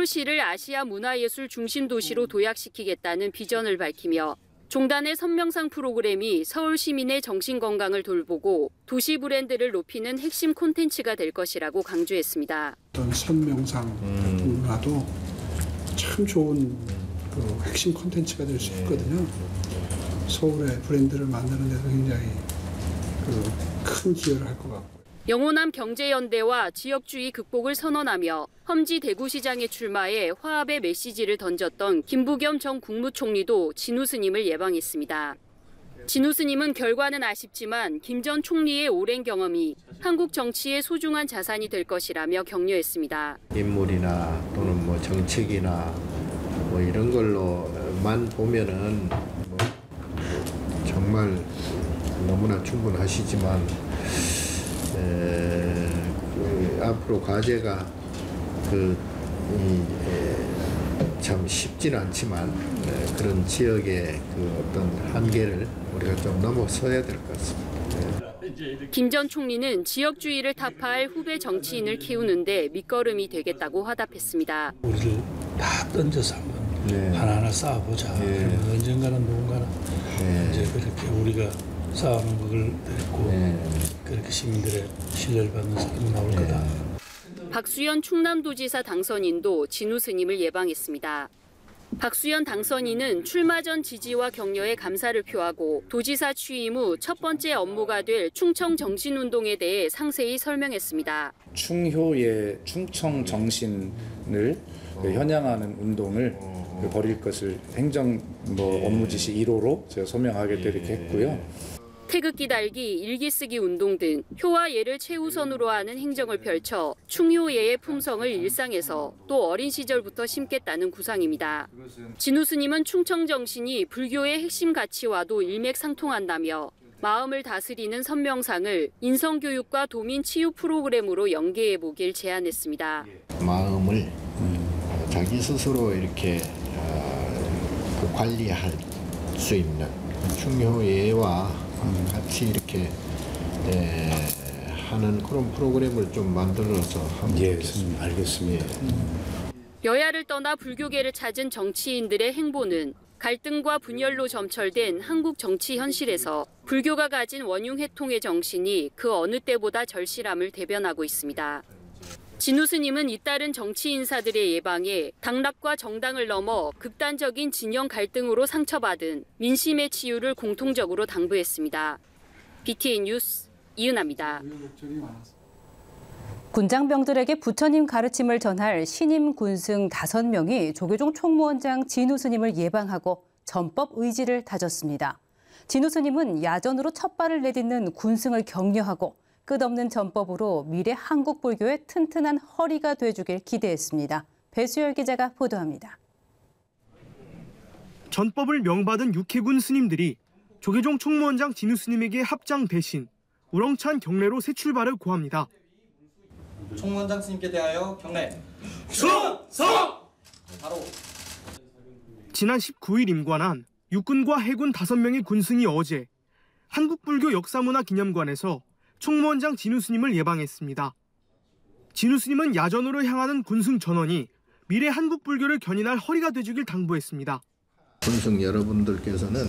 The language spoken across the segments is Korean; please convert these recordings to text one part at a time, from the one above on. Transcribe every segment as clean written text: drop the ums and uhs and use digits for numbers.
서울시를 아시아 문화예술 중심 도시로 도약시키겠다는 비전을 밝히며 종단의 선명상 프로그램이 서울 시민의 정신건강을 돌보고 도시 브랜드를 높이는 핵심 콘텐츠가 될 것이라고 강조했습니다. 어떤 선명상 같은 문화도 참 좋은 그 핵심 콘텐츠가 될 수 있거든요. 서울의 브랜드를 만드는 데도 굉장히 큰 기여를 할 것 같고요. 영호남 경제연대와 지역주의 극복을 선언하며 험지 대구시장에 출마해 화합의 메시지를 던졌던 김부겸 전 국무총리도 진우 스님을 예방했습니다. 진우 스님은 결과는 아쉽지만 김 전 총리의 오랜 경험이 한국 정치의 소중한 자산이 될 것이라며 격려했습니다. 인물이나 또는 뭐 정책이나 뭐 이런 걸로만 보면은 뭐 정말 너무나 충분하시지만 앞으로 과제가 참 쉽지는 않지만 그런 지역의 어떤 한계를 우리가 좀 넘어서야 될 것 같습니다. 김 전 총리는 지역주의를 타파할 후배 정치인을 키우는데 밑거름이 되겠다고 화답했습니다. 우리를 다 던져서 한번 하나하나 싸워보자. 그러면 언젠가는 누군가는 이제 그렇게 우리가 싸우는 것을 듣고 그렇게 시민들의 신뢰를 받는 사람이 나올 거다. 박수현 충남도지사 당선인도 진우 스님을 예방했습니다. 박수현 당선인은 출마 전 지지와 격려에 감사를 표하고 도지사 취임 후 첫 번째 업무가 될 충청 정신운동에 대해 상세히 설명했습니다. 충효의 충청 정신을 현양하는 운동을 벌일 것을 행정 업무 지시 1호로 제가 소명하게 이렇게 했고요. 태극기 달기, 일기 쓰기 운동 등 효와 예를 최우선으로 하는 행정을 펼쳐 충효예의 품성을 일상에서 또 어린 시절부터 심겠다는 구상입니다. 진우 스님은 충청 정신이 불교의 핵심 가치와도 일맥상통한다며 마음을 다스리는 선명상을 인성교육과 도민 치유 프로그램으로 연계해 보길 제안했습니다. 마음을 자기 스스로 이렇게 관리할 수 있는 충효예와 같이 이렇게 하는 그런 프로그램을 좀 만들어서 하면 좋겠습니다. 알겠습니다. 여야를 떠나 불교계를 찾은 정치인들의 행보는 갈등과 분열로 점철된 한국 정치 현실에서 불교가 가진 원융회통의 정신이 그 어느 때보다 절실함을 대변하고 있습니다. 진우 스님은 잇따른 정치 인사들의 예방에 당락과 정당을 넘어 극단적인 진영 갈등으로 상처받은 민심의 치유를 공통적으로 당부했습니다. BTN 뉴스 이은하입니다. 군장병들에게 부처님 가르침을 전할 신임 군승 5명이 조계종 총무원장 진우 스님을 예방하고 전법 의지를 다졌습니다. 진우 스님은 야전으로 첫 발을 내딛는 군승을 격려하고 끝없는 전법으로 미래 한국 불교의 튼튼한 허리가 돼주길 기대했습니다. 배수열 기자가 보도합니다. 전법을 명받은 육해군 스님들이 조계종 총무원장 진우 스님에게 합장 대신 우렁찬 경례로 새 출발을 고합니다. 총무원장 스님께 대하여 경례. 충성! 바로. 지난 19일 임관한 육군과 해군 5명의 군승이 어제 한국불교 역사문화기념관에서 총무원장 진우 스님을 예방했습니다. 진우 스님은 야전으로 향하는 군승 전원이 미래 한국 불교를 견인할 허리가 돼주길 당부했습니다. 군승 여러분들께서는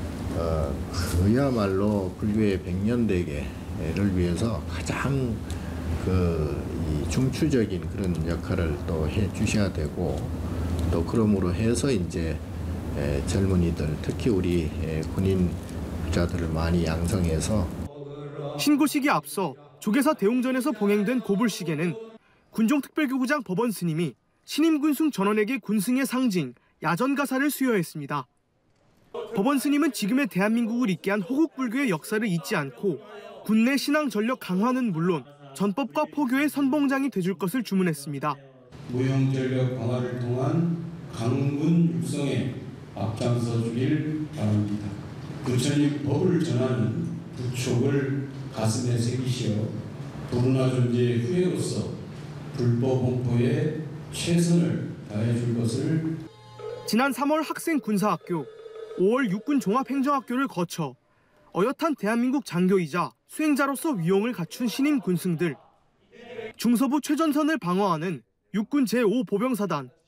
그야말로 불교의 100년대계를 위해서 가장 이 중추적인 그런 역할을 또 해주셔야 되고 또 그러므로 해서 이제 젊은이들 특히 우리 군인 부자들을 많이 양성해서 신고식에 앞서 조계사 대웅전에서 봉행된 고불식에는 군종특별교구장 법원 스님이 신임 군승 전원에게 군승의 상징 야전가사를 수여했습니다. 법원 스님은 지금의 대한민국을 잇게 한 호국불교의 역사를 잊지 않고 군내 신앙 전력 강화는 물론 전법과 포교의 선봉장이 돼줄 것을 주문했습니다. 무형전력 강화를 통한 강군 육성에 앞장서 주길 바랍니다. 부처님 법을 전하는 부촉을 가슴에 새기시어 불운하 존재의 후예로서 불법 공포에 최선을 다해 줄 것을. 지난 3월 학생군사학교, 5월 육군종합행정학교를 거쳐 어엿한 대한민국 장교이자 수행자로서 위용을 갖춘 신임 군승들. 중서부 최전선을 방어하는 육군 제5보병사단